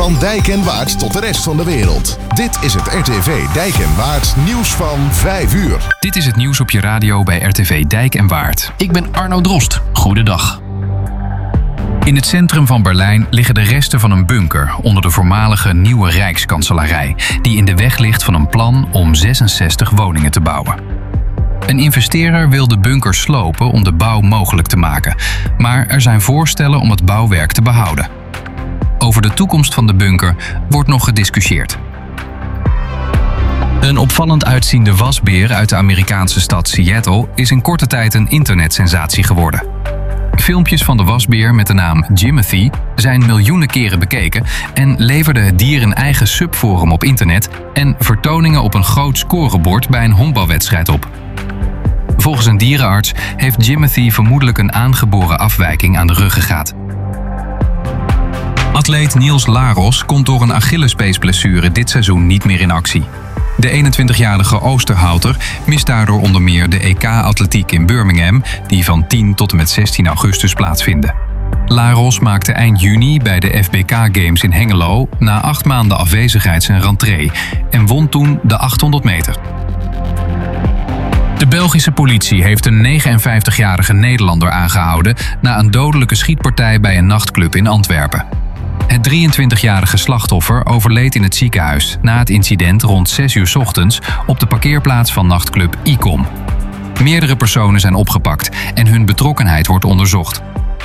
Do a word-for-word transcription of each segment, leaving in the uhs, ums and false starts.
Van Dijk en Waard tot de rest van de wereld. Dit is het R T V Dijk en Waard nieuws van vijf uur. Dit is het nieuws op je radio bij R T V Dijk en Waard. Ik ben Arno Drost. Goedendag. In het centrum van Berlijn liggen de resten van een bunker onder de voormalige Nieuwe Rijkskanselarij, die in de weg ligt van een plan om zesenzestig woningen te bouwen. Een investeerder wil de bunker slopen om de bouw mogelijk te maken, maar er zijn voorstellen om het bouwwerk te behouden. Over de toekomst van de bunker wordt nog gediscussieerd. Een opvallend uitziende wasbeer uit de Amerikaanse stad Seattle is in korte tijd een internetsensatie geworden. Filmpjes van de wasbeer met de naam Jimothy zijn miljoenen keren bekeken en leverde het dier een eigen subforum op internet en vertoningen op een groot scorebord bij een honkbalwedstrijd op. Volgens een dierenarts heeft Jimothy vermoedelijk een aangeboren afwijking aan de ruggengraat. Atleet Niels Laros komt door een Achillespeesblessure dit seizoen niet meer in actie. De eenentwintigjarige Oosterhouter mist daardoor onder meer de E K-atletiek in Birmingham, die van tien tot en met zestien augustus plaatsvinden. Laros maakte eind juni bij de F B K Games in Hengelo na acht maanden afwezigheid zijn rentree en won toen de achthonderd meter. De Belgische politie heeft een negenenvijftigjarige Nederlander aangehouden na een dodelijke schietpartij bij een nachtclub in Antwerpen. Het drieëntwintigjarige slachtoffer overleed in het ziekenhuis na het incident rond zes uur 's ochtends op de parkeerplaats van nachtclub Icom. Meerdere personen zijn opgepakt en hun betrokkenheid wordt onderzocht.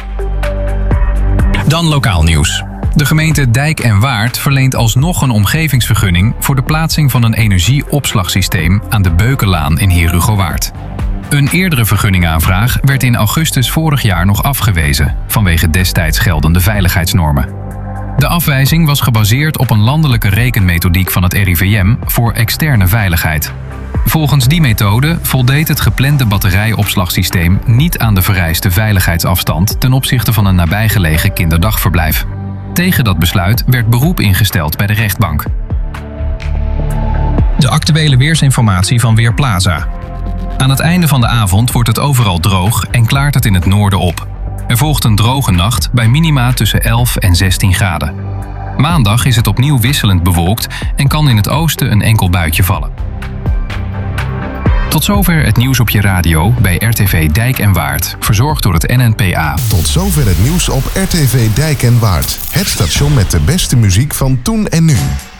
Dan lokaal nieuws. De gemeente Dijk en Waard verleent alsnog een omgevingsvergunning voor de plaatsing van een energieopslagsysteem aan de Beukenlaan in Heerhugowaard. Een eerdere vergunningaanvraag werd in augustus vorig jaar nog afgewezen vanwege destijds geldende veiligheidsnormen. De afwijzing was gebaseerd op een landelijke rekenmethodiek van het R I V M voor externe veiligheid. Volgens die methode voldeed het geplande batterijopslagsysteem niet aan de vereiste veiligheidsafstand ten opzichte van een nabijgelegen kinderdagverblijf. Tegen dat besluit werd beroep ingesteld bij de rechtbank. De actuele weersinformatie van Weerplaza. Aan het einde van de avond wordt het overal droog en klaart het in het noorden op. Er volgt een droge nacht bij minima tussen elf en zestien graden. Maandag is het opnieuw wisselend bewolkt en kan in het oosten een enkel buitje vallen. Tot zover het nieuws op je radio bij R T V Dijk en Waard, verzorgd door het N N P A. Tot zover het nieuws op R T V Dijk en Waard. Het station met de beste muziek van toen en nu.